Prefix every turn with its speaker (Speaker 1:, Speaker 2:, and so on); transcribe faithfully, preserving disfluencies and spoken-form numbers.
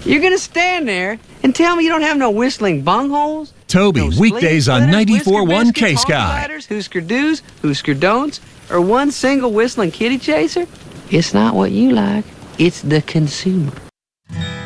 Speaker 1: You're gonna stand there and tell me you don't have no whistling bungholes?
Speaker 2: Toby,
Speaker 1: no
Speaker 2: weekdays on ninety-four point one K-Sky.
Speaker 1: Husker do's, Husker don'ts, or one single whistling kitty chaser? It's not what you like. It's the consumer.